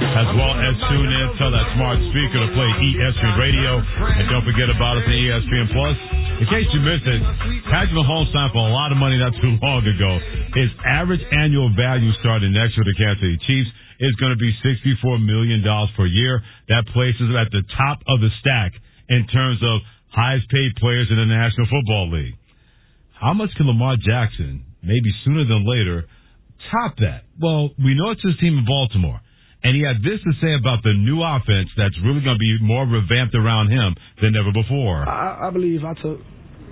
as well as tune in. Tell that smart speaker to play ESPN Radio. And don't forget about us at ESPN Plus. In case you missed it, Patrick Mahomes signed for a lot of money not too long ago. His average annual value starting next year with the Kansas City Chiefs is going to be $64 million per year. That places him at the top of the stack in terms of highest paid players in the National Football League. How much can Lamar Jackson, maybe sooner than later, top that? Well, we know it's his team in Baltimore. And he had this to say about the new offense that's really going to be more revamped around him than ever before. I believe I took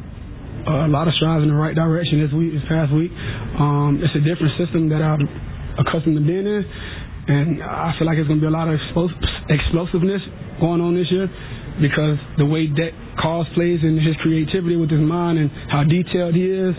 a lot of strides in the right direction this past week. It's a different system that I'm accustomed to being in. And I feel like it's going to be a lot of explosiveness going on this year because the way Dak calls plays and his creativity with his mind and how detailed he is,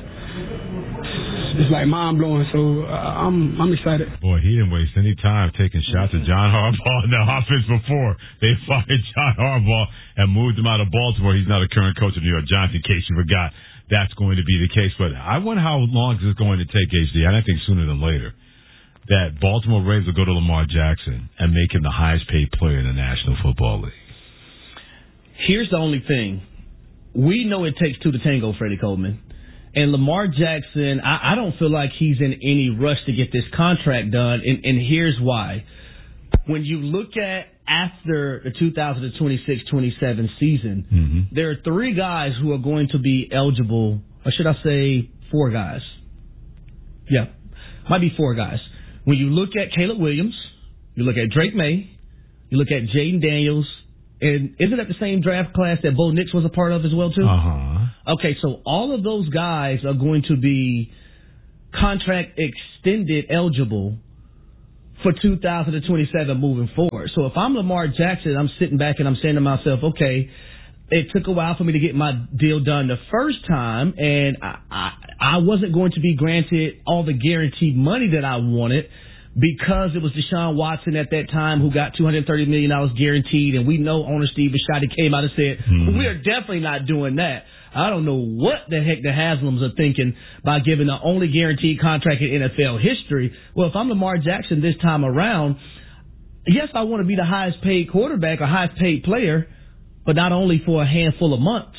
it's like mind-blowing, so I'm excited. Boy, he didn't waste any time taking shots at John Harbaugh in the offense before they fired John Harbaugh and moved him out of Baltimore. He's not a current coach of New York Giants, in case you forgot. That's going to be the case. But I wonder how long is this going to take, HD? I don't think sooner than later that Baltimore Ravens will go to Lamar Jackson and make him the highest-paid player in the National Football League. Here's the only thing. We know it takes two to tango, Freddie Coleman. And Lamar Jackson, I don't feel like he's in any rush to get this contract done, and here's why. When you look at after the 2026-27 season, there are three guys who are going to be eligible, or should I say four guys? Yeah, might be four guys. When you look at Caleb Williams, you look at Drake May, you look at Jaden Daniels, and isn't that the same draft class that Bo Nix was a part of as well, too? Okay, so all of those guys are going to be contract extended eligible for 2027 moving forward. So if I'm Lamar Jackson, I'm sitting back and I'm saying to myself, okay, it took a while for me to get my deal done the first time, and I wasn't going to be granted all the guaranteed money that I wanted because it was Deshaun Watson at that time who got $230 million guaranteed, and we know owner Steve Bisciotti came out and said, we are definitely not doing that. I don't know what the heck the Haslams are thinking by giving the only guaranteed contract in NFL history. Well, if I'm Lamar Jackson this time around, yes, I want to be the highest paid quarterback or highest paid player, but not only for a handful of months.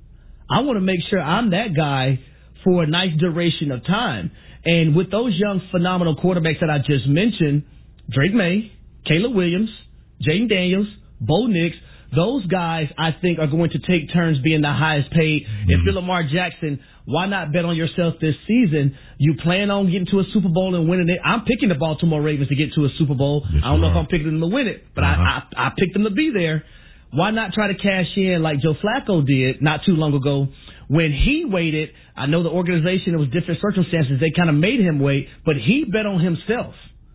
I want to make sure I'm that guy for a nice duration of time. And with those young, phenomenal quarterbacks that I just mentioned, Drake May, Caleb Williams, Jaden Daniels, Bo Nix, those guys, I think, are going to take turns being the highest paid. If you're Lamar Jackson, why not bet on yourself this season? You plan on getting to a Super Bowl and winning it. I'm picking the Baltimore Ravens to get to a Super Bowl. Yes, I don't know if I'm picking them to win it, but I picked them to be there. Why not try to cash in like Joe Flacco did not too long ago when he waited? I know the organization, it was different circumstances. They kind of made him wait, but he bet on himself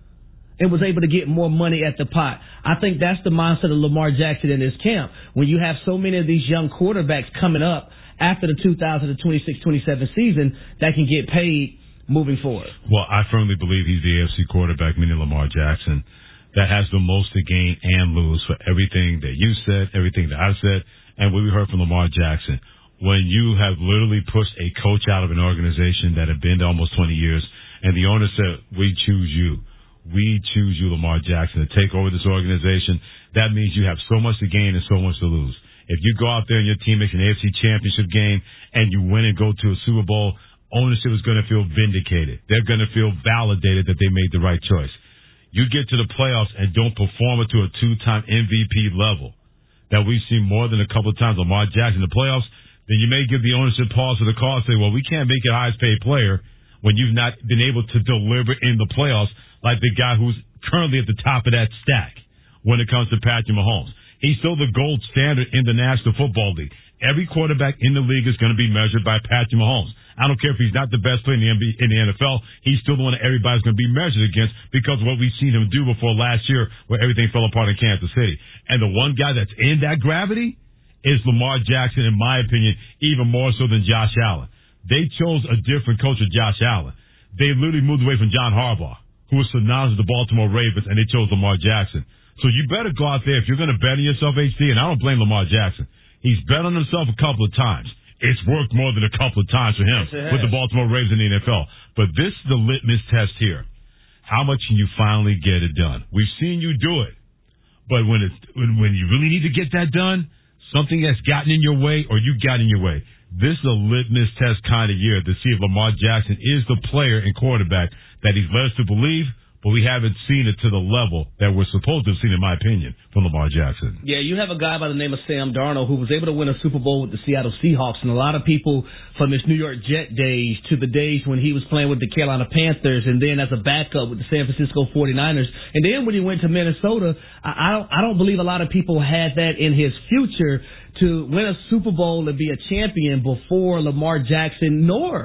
and was able to get more money at the pot. I think that's the mindset of Lamar Jackson in this camp. When you have so many of these young quarterbacks coming up after the 2026-27 season that can get paid moving forward. Well, I firmly believe he's the AFC quarterback, meaning Lamar Jackson, that has the most to gain and lose for everything that you said, everything that I said, and what we heard from Lamar Jackson. When you have literally pushed a coach out of an organization that had been there almost 20 years, and the owner said, we choose you. We choose you, Lamar Jackson, to take over this organization. That means you have so much to gain and so much to lose. If you go out there and your team makes an AFC championship game and you win and go to a Super Bowl, ownership is going to feel vindicated. They're going to feel validated that they made the right choice. You get to the playoffs and don't perform it to a two-time MVP level that we've seen more than a couple of times, Lamar Jackson in the playoffs, then you may give the ownership pause for the call and say, well, we can't make it highest paid player when you've not been able to deliver in the playoffs like the guy who's currently at the top of that stack when it comes to Patrick Mahomes. He's still the gold standard in the National Football League. Every quarterback in the league is going to be measured by Patrick Mahomes. I don't care if he's not the best player in the NFL. He's still the one that everybody's going to be measured against because of what we've seen him do before last year where everything fell apart in Kansas City. And the one guy that's in that gravity is Lamar Jackson, in my opinion, even more so than Josh Allen. They chose a different coach with Josh Allen. They literally moved away from John Harbaugh, who was synonymous with the Baltimore Ravens, and they chose Lamar Jackson. So you better go out there if you're going to bet on yourself, HD, and I don't blame Lamar Jackson. He's bet on himself a couple of times. It's worked more than a couple of times for him with the Baltimore Ravens in the NFL. But this is the litmus test here. How much can you finally get it done? We've seen you do it But when you really need to get that done, something that's gotten in your way or you got in your way. This is a litmus test kind of year to see if Lamar Jackson is the player and quarterback that he's led us to believe, but we haven't seen it to the level that we're supposed to have seen, in my opinion, from Lamar Jackson. Yeah, you have a guy by the name of Sam Darnold who was able to win a Super Bowl with the Seattle Seahawks, and a lot of people from his New York Jet days to the days when he was playing with the Carolina Panthers and then as a backup with the San Francisco 49ers. And then when he went to Minnesota, I don't believe a lot of people had that in his future to win a Super Bowl and be a champion before Lamar Jackson or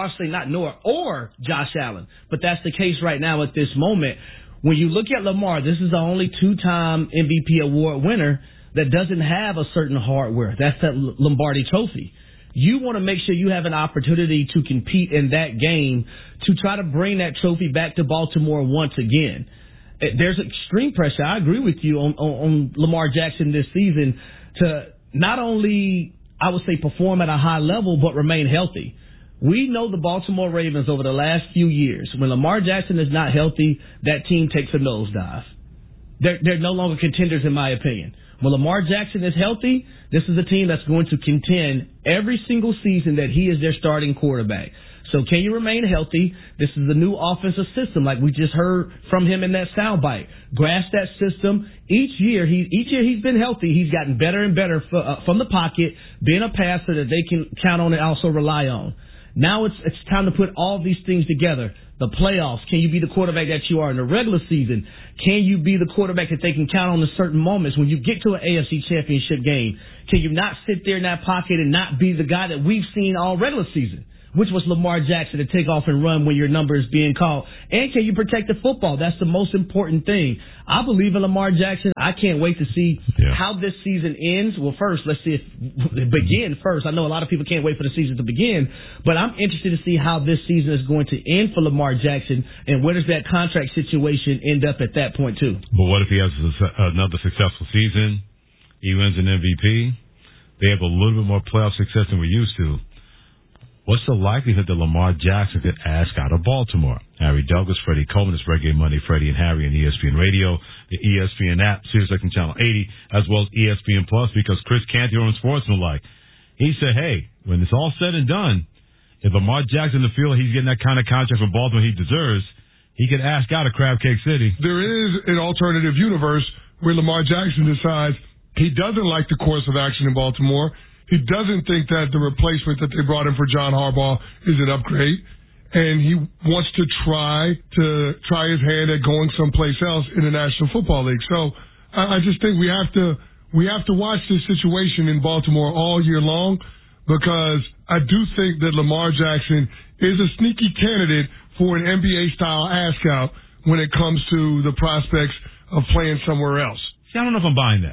Josh Allen. But that's the case right now at this moment. When you look at Lamar, this is the only two-time MVP award winner that doesn't have a certain hardware. That's that Lombardi Trophy. You want to make sure you have an opportunity to compete in that game to try to bring that trophy back to Baltimore once again. There's extreme pressure. I agree with you on Lamar Jackson this season to not only, I would say, perform at a high level, but remain healthy. We know the Baltimore Ravens over the last few years, when Lamar Jackson is not healthy, that team takes a nosedive. They're no longer contenders, in my opinion. When Lamar Jackson is healthy, this is a team that's going to contend every single season that he is their starting quarterback. So can you remain healthy? This is the new offensive system, like we just heard from him in that soundbite. Grasp that system. Each year he's been healthy. He's gotten better and better from the pocket, being a passer that they can count on and also rely on. Now it's time to put all these things together. The playoffs. Can you be the quarterback that you are in the regular season? Can you be the quarterback that they can count on in certain moments when you get to an AFC Championship game? Can you not sit there in that pocket and not be the guy that we've seen all regular season, which was Lamar Jackson, to take off and run when your number is being called? And can you protect the football? That's the most important thing. I believe in Lamar Jackson. I can't wait to see how this season ends. Well, first, let's see if it begins first. I know a lot of people can't wait for the season to begin, but I'm interested to see how this season is going to end for Lamar Jackson, and where does that contract situation end up at that point, too? But what if he has another successful season? He wins an MVP. They have a little bit more playoff success than we're used to. What's the likelihood that Lamar Jackson could ask out of Baltimore? Harry Douglas, Freddie Coleman, it's Reggae Monday, Freddie and Harry on ESPN Radio, the ESPN app, SiriusXM Channel 80, as well as ESPN Plus, because Chris Canty on Sportsmanlike, he said, hey, when it's all said and done, if Lamar Jackson feel he's getting that kind of contract from Baltimore he deserves, he could ask out of Crab Cake City. There is an alternative universe where Lamar Jackson decides he doesn't like the course of action in Baltimore. He doesn't think that the replacement that they brought in for John Harbaugh is an upgrade, and he wants to try his hand at going someplace else in the National Football League. So I just think we have to watch this situation in Baltimore all year long, because I do think that Lamar Jackson is a sneaky candidate for an NBA-style ask-out when it comes to the prospects of playing somewhere else. See, I don't know if I'm buying that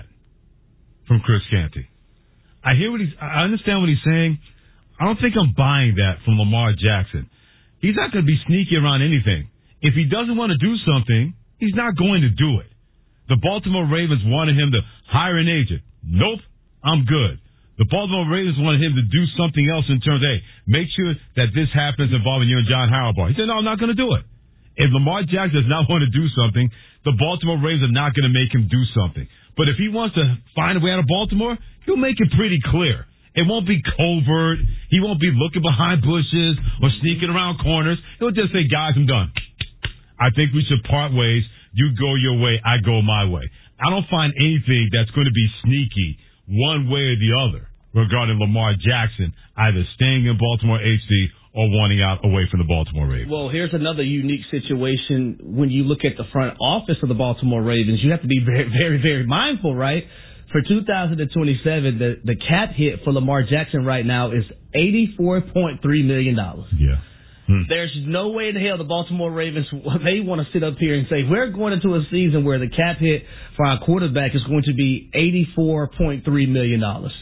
from Chris Canty. I understand what he's saying. I don't think I'm buying that from Lamar Jackson. He's not going to be sneaky around anything. If he doesn't want to do something, he's not going to do it. The Baltimore Ravens wanted him to hire an agent. Nope, I'm good. The Baltimore Ravens wanted him to do something else in terms of, hey, make sure that this happens involving you and John Harbaugh. He said, no, I'm not going to do it. If Lamar Jackson does not want to do something, the Baltimore Ravens are not going to make him do something. But if he wants to find a way out of Baltimore, he'll make it pretty clear. It won't be covert. He won't be looking behind bushes or sneaking around corners. He'll just say, guys, I'm done. I think we should part ways. You go your way, I go my way. I don't find anything that's going to be sneaky one way or the other regarding Lamar Jackson, either staying in Baltimore HC or wanting out away from the Baltimore Ravens. Well, here's another unique situation. When you look at the front office of the Baltimore Ravens, you have to be very, very, very mindful, right? For 2027, the cap hit for Lamar Jackson right now is $84.3 million. Yeah. There's no way in hell the Baltimore Ravens, they want to sit up here and say, we're going into a season where the cap hit for our quarterback is going to be $84.3 million.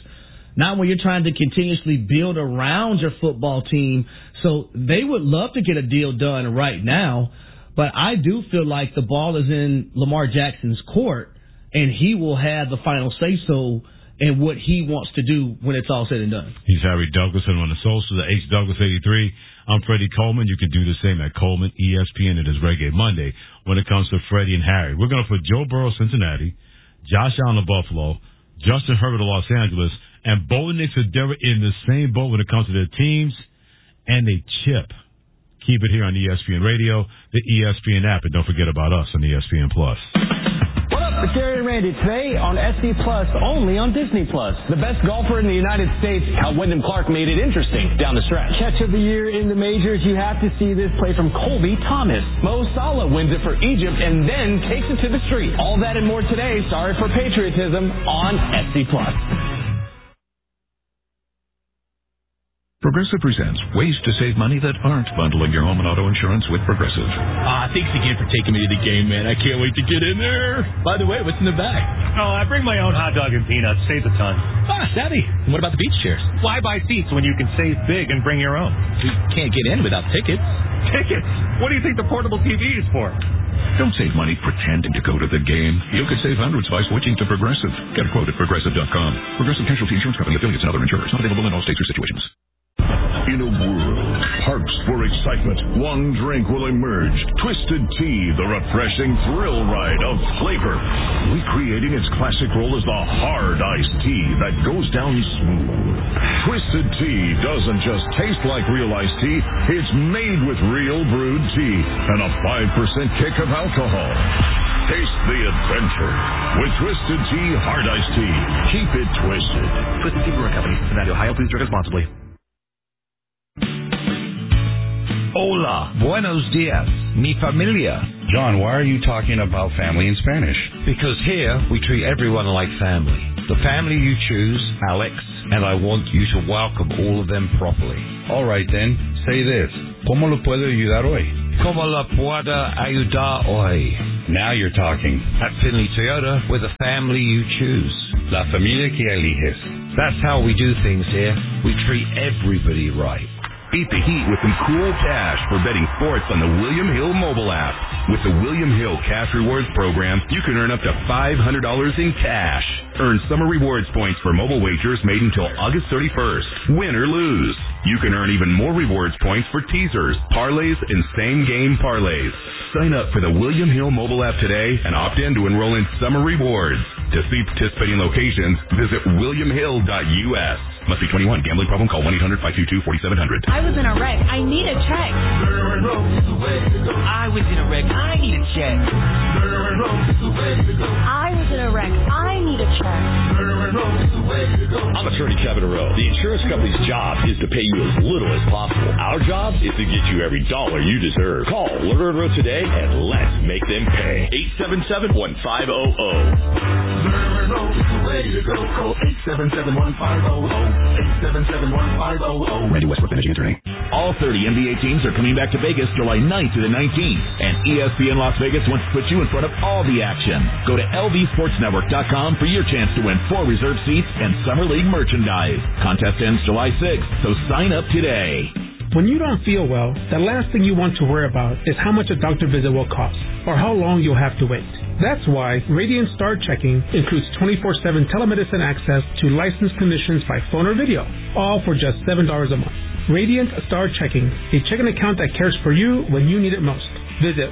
Not when you're trying to continuously build around your football team. So they would love to get a deal done right now, but I do feel like the ball is in Lamar Jackson's court, and he will have the final say-so in what he wants to do when it's all said and done. He's Harry Douglas, and on the social, the H Douglas 83. I'm Freddie Coleman. You can do the same at Coleman ESPN. It is Reggae Monday when it comes to Freddie and Harry. We're going to put Joe Burrow, Cincinnati, Josh Allen of Buffalo, Justin Herbert of Los Angeles, and Bo Nix of Denver in the same boat when it comes to their teams, and they chip. Keep it here on ESPN Radio, the ESPN app, and don't forget about us on ESPN Plus. What up? It's Gary and Randy. Today on SD Plus, only on Disney Plus. The best golfer in the United States, how Wyndham Clark made it interesting down the stretch. Catch of the year in the majors, you have to see this play from Colby Thomas. Mo Salah wins it for Egypt and then takes it to the street. All that and more today. Sorry for patriotism on SD Plus. Progressive presents ways to save money that aren't bundling your home and auto insurance with Progressive. Thanks again for taking me to the game, man. I can't wait to get in there. By the way, what's in the bag? Oh, I bring my own hot dog and peanuts. Saves a ton. Savvy. And what about the beach chairs? Why buy seats when you can save big and bring your own? You can't get in without tickets. Tickets? What do you think the portable TV is for? Don't save money pretending to go to the game. You could save hundreds by switching to Progressive. Get a quote at Progressive.com. Progressive Casualty Insurance Company, affiliates, and other insurers. Not available in all states or situations. In a world parched for excitement, one drink will emerge. Twisted Tea, the refreshing thrill ride of flavor. Recreating its classic role as the hard iced tea that goes down smooth. Twisted Tea doesn't just taste like real iced tea, it's made with real brewed tea and a 5% kick of alcohol. Taste the adventure with Twisted Tea Hard Iced Tea. Keep it twisted. Twisted Tea Brewing Company, Cincinnati, Ohio. Please drink responsibly. Hola, buenos dias, mi familia. John, why are you talking about family in Spanish? Because here we treat everyone like family. The family you choose, Alex, and I want you to welcome all of them properly. All right then, say this. ¿Cómo lo puedo ayudar hoy? ¿Cómo la puedo ayudar hoy? Now you're talking. At Finley Toyota, we're the family you choose. La familia que eliges. That's how we do things here. We treat everybody right. Beat the heat with some cool cash for betting sports on the William Hill mobile app. With the William Hill Cash Rewards program, you can earn up to $500 in cash. Earn summer rewards points for mobile wagers made until August 31st. Win or lose. You can earn even more rewards points for teasers, parlays, and same-game parlays. Sign up for the William Hill mobile app today and opt in to enroll in summer rewards. To see participating locations, visit williamhill.us. Must be 21. Gambling problem? Call 1-800-522-4700. I was in a wreck. I need a check. I was in a wreck. I need a check. I was in a wreck. I need a check. I'm Attorney Kevin Rowe. The insurance company's job is to pay you as little as possible. Our job is to get you every dollar you deserve. Call Lerner & Rowe today and let's make them pay. 877-1500. Call 877-1500. 877-1500. Randy Westbrook, managing attorney. All 30 NBA teams are coming back to Vegas July 9th to the 19th. And ESPN Las Vegas wants to put you in front of all the action. Go to LVSportsNetwork.com for your chance to win 4 reserved seats and Summer League merchandise. Contest ends July 6th, so sign up today. When you don't feel well, the last thing you want to worry about is how much a doctor visit will cost or how long you'll have to wait. That's why Radiant Star Checking includes 24/7 telemedicine access to licensed clinicians by phone or video, all for just $7 a month. Radiant Star Checking, a checking account that cares for you when you need it most. Visit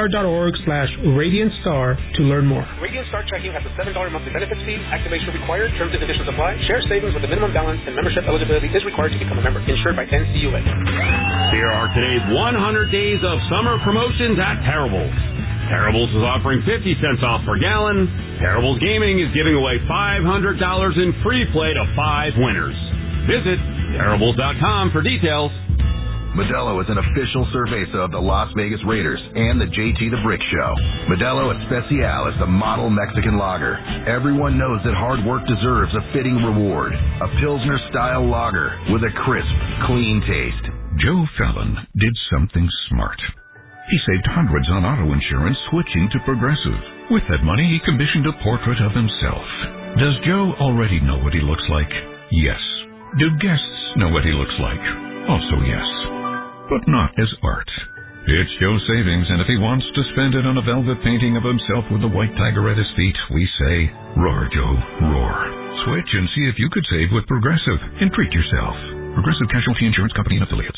weststar.org/RadiantStar to learn more. Radiant Star Checking has a $7 monthly benefits fee. Activation required. Terms and conditions apply. Share savings with a minimum balance and membership eligibility is required to become a member. Insured by NCUA. Here are today's 100 days of summer promotions at Terribles. Terribles is offering 50 cents off per gallon. Terribles Gaming is giving away $500 in free play to 5 winners. Visit Terribles.com for details. Modelo is an official cerveza of the Las Vegas Raiders and the JT the Brick Show. Modelo Especial is the model Mexican lager. Everyone knows that hard work deserves a fitting reward. A Pilsner-style lager with a crisp, clean taste. Joe Fallon did something smart. He saved hundreds on auto insurance switching to Progressive. With that money, he commissioned a portrait of himself. Does Joe already know what he looks like? Yes. Do guests know what he looks like? Also yes. But not as art. It's Joe's savings, and if he wants to spend it on a velvet painting of himself with a white tiger at his feet, we say, roar, Joe, roar. Switch and see if you could save with Progressive and treat yourself. Progressive Casualty Insurance Company and Affiliates.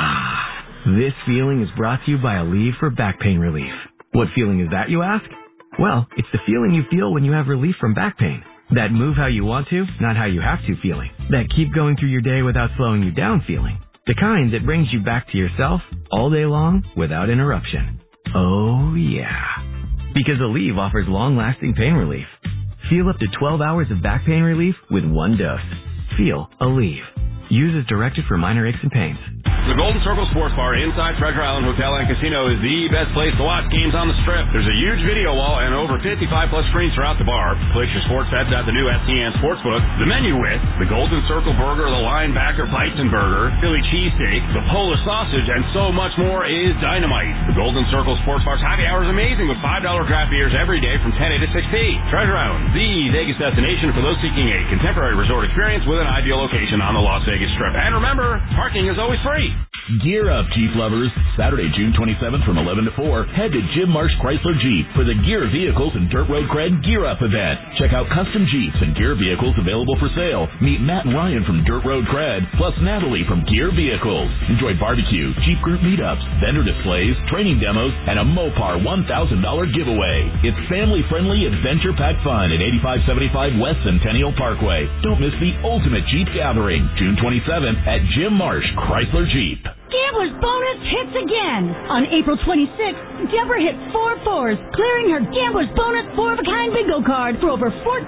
This feeling is brought to you by Aleve for back pain relief. What feeling is that, you ask? Well, it's the feeling you feel when you have relief from back pain. That move how you want to, not how you have to feeling. That keep going through your day without slowing you down feeling. The kind that brings you back to yourself all day long without interruption. Oh, yeah. Because Aleve offers long-lasting pain relief. Feel up to 12 hours of back pain relief with one dose. Feel Aleve. Use as directed for minor aches and pains. The Golden Circle Sports Bar inside Treasure Island Hotel and Casino is the best place to watch games on the Strip. There's a huge video wall and over 55-plus screens throughout the bar. Place your sports bets at the new STN Sportsbook. The menu with the Golden Circle Burger, the Linebacker Bison Burger, Philly Cheesesteak, the Polish Sausage, and so much more is dynamite. The Golden Circle Sports Bar's happy hour is amazing with $5 draft beers every day from 10 to 6 p. Treasure Island, the Vegas destination for those seeking a contemporary resort experience with an ideal location on the Las Vegas Strip. And remember, parking is always free. Gear up, Jeep lovers. Saturday, June 27th from 11 to 4, head to Jim Marsh Chrysler Jeep for the Gear Vehicles and Dirt Road Cred Gear Up event. Check out custom Jeeps and Gear Vehicles available for sale. Meet Matt and Ryan from Dirt Road Cred, plus Natalie from Gear Vehicles. Enjoy barbecue, Jeep group meetups, vendor displays, training demos, and a Mopar $1,000 giveaway. It's family-friendly, adventure-packed fun at 8575 West Centennial Parkway. Don't miss the ultimate Jeep gathering, June 27th at Jim Marsh Chrysler Jeep. Gambler's Bonus hits again. On April 26th, Deborah hit 4 fours, clearing her Gambler's Bonus 4-of-a-kind bingo card for over $14,000.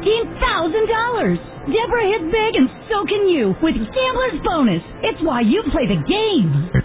Deborah hit big, and so can you with Gambler's Bonus. It's why you play the game.